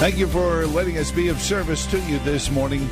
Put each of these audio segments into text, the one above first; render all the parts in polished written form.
Thank you for letting us be of service to you this morning.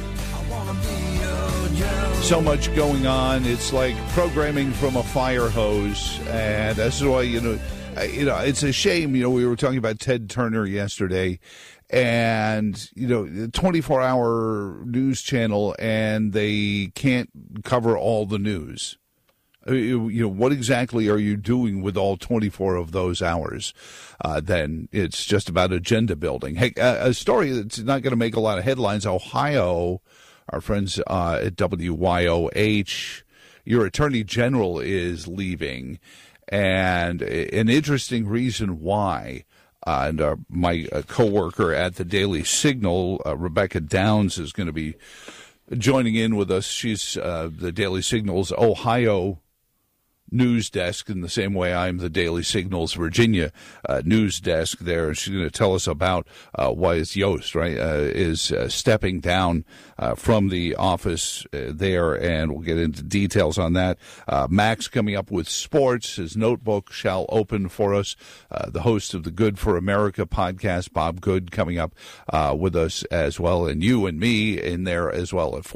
So much going on. It's like programming from a fire hose. And that's why, it's a shame. We were talking about Ted Turner yesterday. And, the 24-hour news channel, and they can't cover all the news. What exactly are you doing with all 24 of those hours? Then it's just about agenda building. Hey, a story that's not going to make a lot of headlines. Ohio, our friends at WYOH, your attorney general is leaving, and an interesting reason why. And my coworker at the Daily Signal, Rebecca Downs, is going to be joining in with us. She's the Daily Signal's Ohio news desk, in the same way I'm the Daily Signal's Virginia news desk there. She's going to tell us about why Yost, is stepping down from the office there, and we'll get into details on that. Max coming up with sports. His notebook shall open for us. The host of the Good for America podcast, Bob Good, coming up with us as well, and you and me in there as well at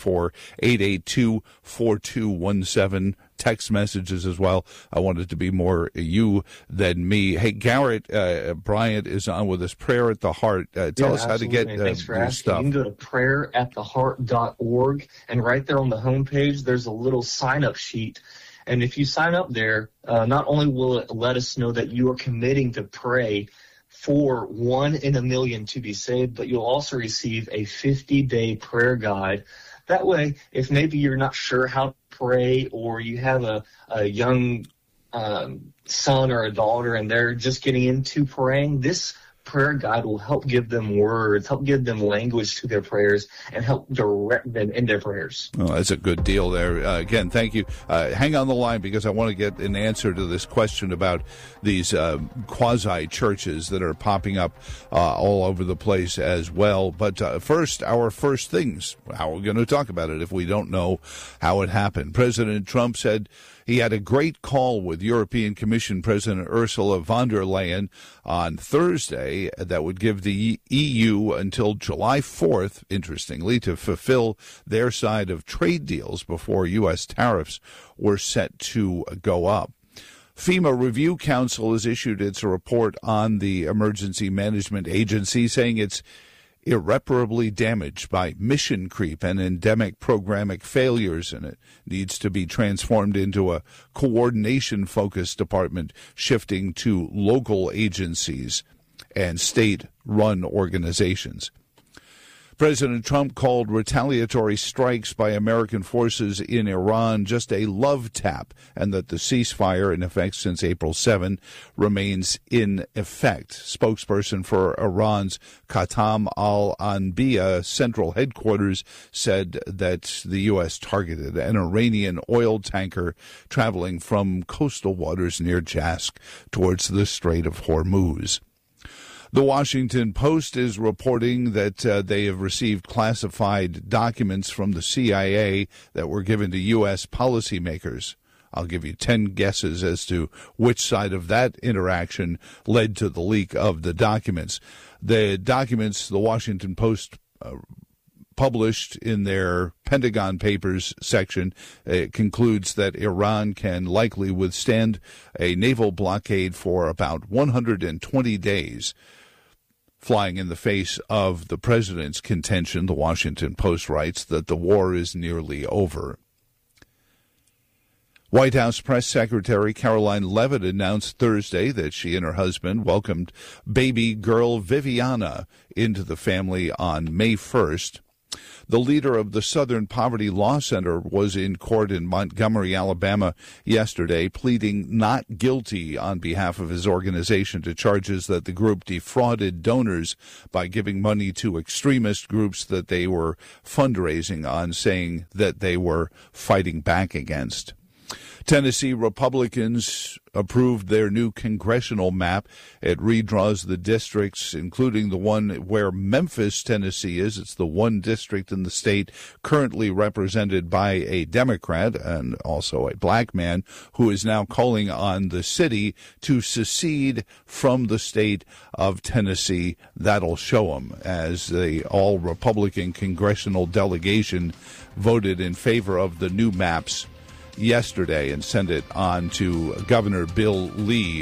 434-882-4217. Text messages as well. I want it to be more you than me. Hey, Garrett Bryant is on with us. Prayer at the Heart. Tell us how to get Thanks for asking. stuff. You can go to prayerattheheart.org, and right there on the homepage, there's a little sign-up sheet. And if you sign up there, not only will it let us know that you are committing to pray for 1 in a million to be saved, but you'll also receive a 50-day prayer guide. That way, if maybe you're not sure how to pray, or you have a young son or a daughter and they're just getting into praying, this prayer guide will help give them words, help give them language to their prayers, and help direct them in their prayers. Oh, that's a good deal there. Again, thank you. Hang on the line, because I want to get an answer to this question about these quasi-churches that are popping up all over the place as well. But first, our first things. How are we going to talk about it if we don't know how it happened? President Trump said he had a great call with European Commission President Ursula von der Leyen on Thursday that would give the EU until July 4th, interestingly, to fulfill their side of trade deals before U.S. tariffs were set to go up. FEMA Review Council has issued its report on the Emergency Management Agency, saying it's irreparably damaged by mission creep and endemic programmatic failures, and it needs to be transformed into a coordination-focused department, shifting to local agencies and state-run organizations. President Trump called retaliatory strikes by American forces in Iran just a love tap, and that the ceasefire, in effect since April 7, remains in effect. Spokesperson for Iran's Khatam al-Anbiya central headquarters said that the U.S. targeted an Iranian oil tanker traveling from coastal waters near Jask towards the Strait of Hormuz. The Washington Post is reporting that they have received classified documents from the CIA that were given to U.S. policymakers. I'll give you 10 guesses as to which side of that interaction led to the leak of the documents. The documents the Washington Post published in their Pentagon Papers section concludes that Iran can likely withstand a naval blockade for about 120 days. Flying in the face of the president's contention, the Washington Post writes that the war is nearly over. White House Press Secretary Caroline Leavitt announced Thursday that she and her husband welcomed baby girl Viviana into the family on May 1st. The leader of the Southern Poverty Law Center was in court in Montgomery, Alabama yesterday, pleading not guilty on behalf of his organization to charges that the group defrauded donors by giving money to extremist groups that they were fundraising on, saying that they were fighting back against. Tennessee Republicans approved their new congressional map. It redraws the districts, including the one where Memphis, Tennessee is. It's the one district in the state currently represented by a Democrat and also a black man who is now calling on the city to secede from the state of Tennessee. That'll show him, as the all-Republican congressional delegation voted in favor of the new maps yesterday and sent it on to Governor Bill Lee.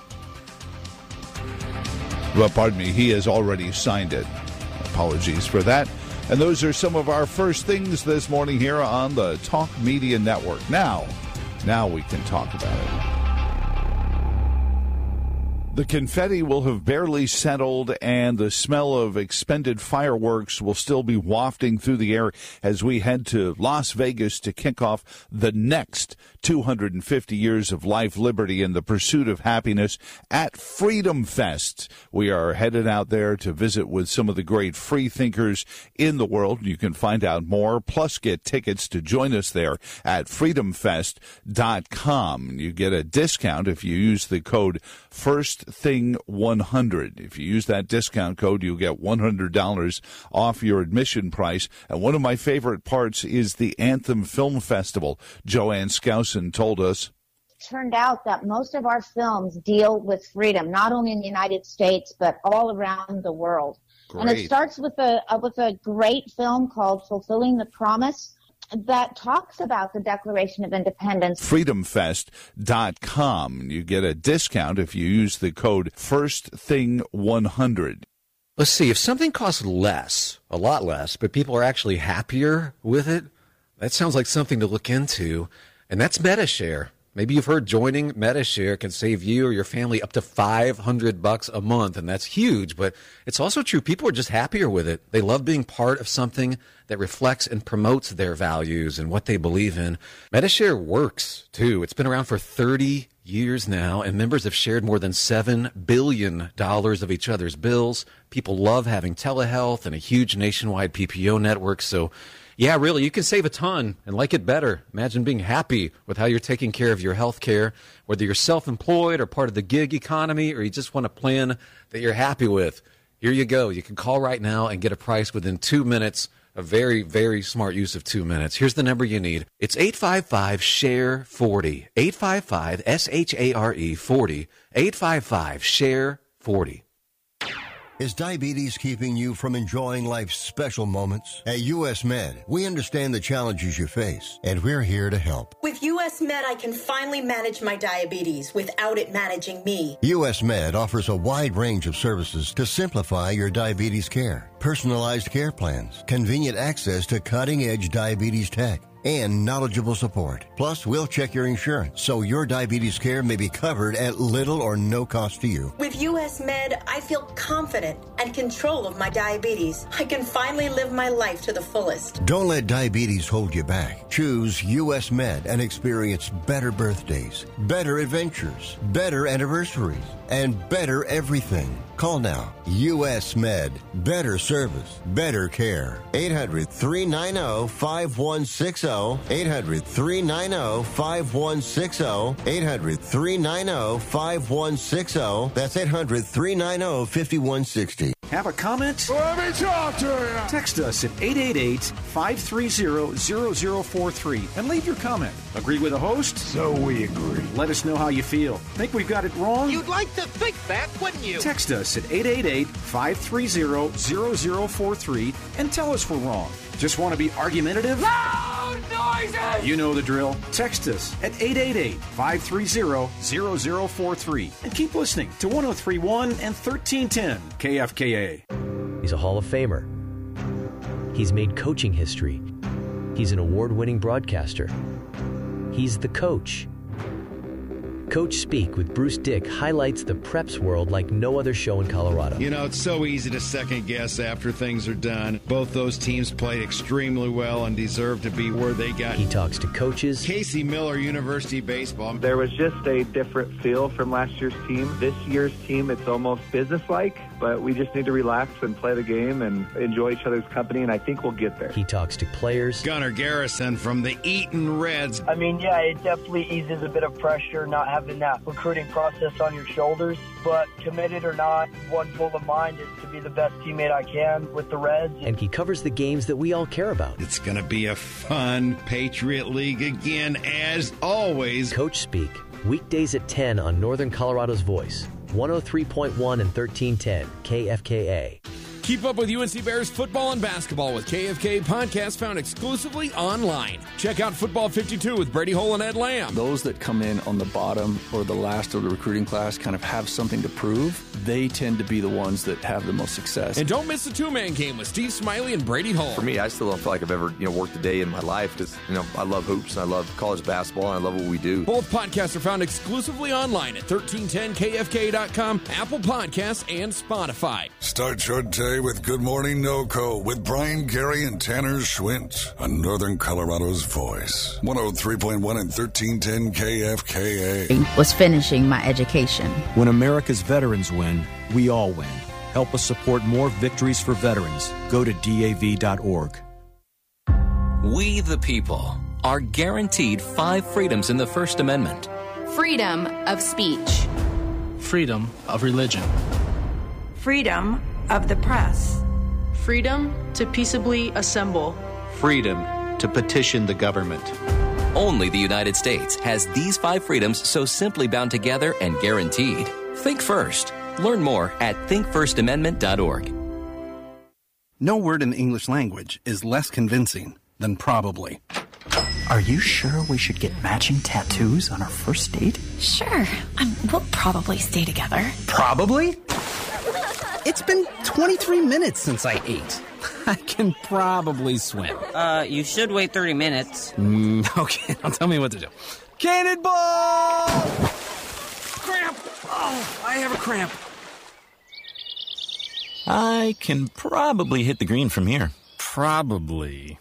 Well, pardon me, he has already signed it. Apologies for that. And those are some of our first things this morning here on the Talk Media Network. Now we can talk about it. The confetti will have barely settled, and the smell of expended fireworks will still be wafting through the air as we head to Las Vegas to kick off the next 250 years of life, liberty, and the pursuit of happiness at Freedom Fest. We are headed out there to visit with some of the great free thinkers in the world. You can find out more, plus get tickets to join us there at freedomfest.com. You get a discount if you use the code FIRSTTHING100. If you use that discount code, you'll get $100 off your admission price. And one of my favorite parts is the Anthem Film Festival. Joanne Skousen told us. Turned out that most of our films deal with freedom, not only in the United States, but all around the world. Great. And it starts with a great film called Fulfilling the Promise that talks about the Declaration of Independence. Freedomfest.com. You get a discount if you use the code FIRSTTHING100. Let's see, if something costs less, a lot less, but people are actually happier with it, that sounds like something to look into, and that's MediShare. Maybe you've heard joining MediShare can save you or your family up to $500 a month, and that's huge, but it's also true. People are just happier with it. They love being part of something that reflects and promotes their values and what they believe in. MediShare works, too. It's been around for 30 years now, and members have shared more than $7 billion of each other's bills. People love having telehealth and a huge nationwide PPO network, so yeah, really, you can save a ton and like it better. Imagine being happy with how you're taking care of your health care, whether you're self-employed or part of the gig economy, or you just want a plan that you're happy with. Here you go. You can call right now and get a price within 2 minutes. A very, very smart use of 2 minutes. Here's the number you need. It's 855-SHARE-40. 855-SHARE-40. 855-SHARE-40. Is diabetes keeping you from enjoying life's special moments? At U.S. Med, we understand the challenges you face, and we're here to help. With U.S. Med, I can finally manage my diabetes without it managing me. U.S. Med offers a wide range of services to simplify your diabetes care. Personalized care plans, convenient access to cutting-edge diabetes tech, and knowledgeable support. Plus, we'll check your insurance so your diabetes care may be covered at little or no cost to you. With U.S. Med, I feel confident and control of my diabetes. I can finally live my life to the fullest. Don't let diabetes hold you back. Choose U.S. Med and experience better birthdays, better adventures, better anniversaries, and better everything. Call now. U.S. Med. Better service. Better care. 800-390-5160. 800-390-5160. 800-390-5160. That's 800-390-5160. Have a comment? Let me talk to you. Text us at 888-530-0043 and leave your comment. Agree with the host? So we agree. Let us know how you feel. Think we've got it wrong? You'd like to think that, wouldn't you? Text us at 888-530-0043 and tell us we're wrong. Just want to be argumentative? Loud noises! You know the drill. Text us at 888-530-0043 and keep listening to 103.1 and 1310 KFKA. He's a Hall of Famer. He's made coaching history. He's an award-winning broadcaster. He's the coach. Coach Speak with Bruce Dick highlights the preps world like no other show in Colorado. You know, it's so easy to second guess after things are done. Both those teams played extremely well and deserve to be where they got. He talks to coaches. Casey Miller, University Baseball. There was just a different feel from last year's team. This year's team, it's almost businesslike, but we just need to relax and play the game and enjoy each other's company, and I think we'll get there. He talks to players. Gunnar Garrison from the Eaton Reds. I mean, yeah, it definitely eases a bit of pressure not having that recruiting process on your shoulders, but committed or not, one goal of mine is to be the best teammate I can with the Reds. And he covers the games that we all care about. It's going to be a fun Patriot League again, as always. Coach Speak, weekdays at 10 on Northern Colorado's Voice, 103.1 and 1310 KFKA. Keep up with UNC Bears football and basketball with KFK podcast found exclusively online. Check out Football 52 with Brady Hole and Ed Lamb. Those that come in on the bottom or the last of the recruiting class kind of have something to prove. They tend to be the ones that have the most success. And don't miss the two-man game with Steve Smiley and Brady Hole. For me, I still don't feel like I've ever worked a day in my life because I love hoops and I love college basketball and I love what we do. Both podcasts are found exclusively online at 1310kfk.com, Apple Podcasts, and Spotify. Start your day with Good Morning NoCo with Brian, Gary, and Tanner Schwint on Northern Colorado's Voice. 103.1 and 1310 KFKA. Was finishing my education. When America's veterans win, we all win. Help us support more victories for veterans. Go to DAV.org. We, the people, are guaranteed 5 freedoms in the First Amendment. Freedom of speech. Freedom of religion. Freedom of the press. Freedom to peaceably assemble. Freedom to petition the government. Only the United States has these 5 freedoms so simply bound together and guaranteed. Think first. Learn more at thinkfirstamendment.org. No word in the English language is less convincing than probably. Are you sure we should get matching tattoos on our first date? Sure. We'll probably stay together. Probably? It's been 23 minutes since I ate. I can probably swim. You should wait 30 minutes. Okay, now tell me what to do. Cannonball! Cramp! Oh, I have a cramp. I can probably hit the green from here. Probably.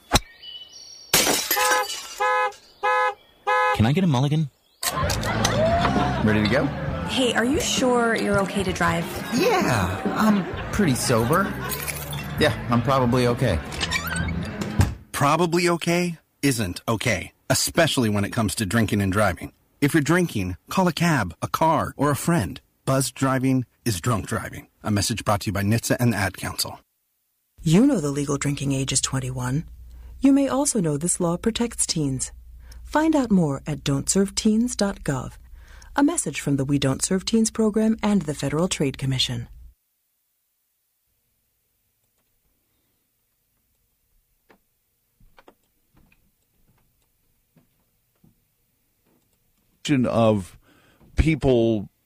Can I get a mulligan? Ready to go? Hey, are you sure you're okay to drive? Yeah, I'm pretty sober. Yeah, I'm probably okay. Probably okay isn't okay, especially when it comes to drinking and driving. If you're drinking, call a cab, a car, or a friend. Buzzed driving is drunk driving. A message brought to you by NHTSA and the Ad Council. You know the legal drinking age is 21. You may also know this law protects teens. Find out more at don'tserveteens.gov. A message from the We Don't Serve Teens program and the Federal Trade Commission. Of people